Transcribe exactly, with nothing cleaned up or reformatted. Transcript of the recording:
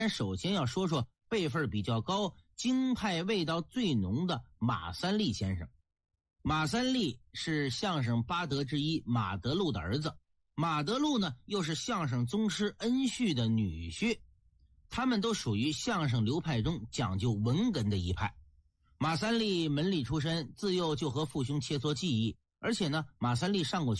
首先要说说辈分比较高、京派味道最浓的马三立先生。马三立是相声八德之一马德禄的儿子，马德禄呢又是相声宗师恩旭的女婿，他们都属于相声流派中讲究文哏的一派。马三立门里出身，自幼就和父兄切磋技艺，而且呢，马三立上过